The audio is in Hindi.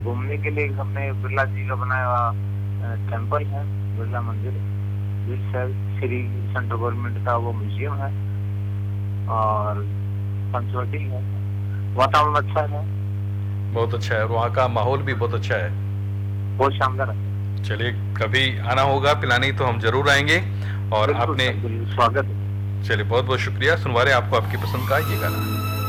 घूमने के लिए हमने बिरला जी का बनाया हुआ टेम्पल है, बिरला मंदिर। जिस श्री सेंट्रल गवर्नमेंट का वो म्यूजियम है, और पंचवटी है। वातावरण अच्छा है, बहुत अच्छा है, और वहाँ का माहौल भी बहुत अच्छा है। बहुत शानदार है। चलिए, कभी आना होगा पिलानी तो हम जरूर आएंगे। और बिल्कुल आपने, सर, बिल्कुल स्वागत है। चलिए बहुत बहुत शुक्रिया। सुनवा रहे आपको आपकी पसंद का ये गाना।